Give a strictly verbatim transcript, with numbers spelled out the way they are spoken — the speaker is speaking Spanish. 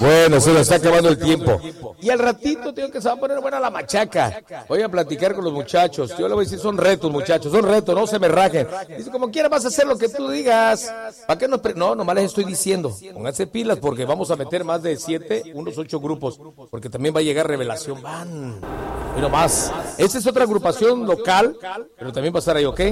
Bueno, se nos está acabando el tiempo. Y al ratito tengo que se va a poner buena la machaca. Voy a platicar con los muchachos. Yo le voy a decir, son retos, muchachos, son retos, no se me rajen. Dice, como quiera vas a hacer lo que tú digas. ¿Para qué nos pre-? No, nomás les estoy diciendo. Pónganse pilas porque vamos a meter más de siete, unos ocho grupos. Porque también va a llegar Revelación Van. Y nomás. Esta es otra agrupación local, pero también va a estar ahí, ¿ok?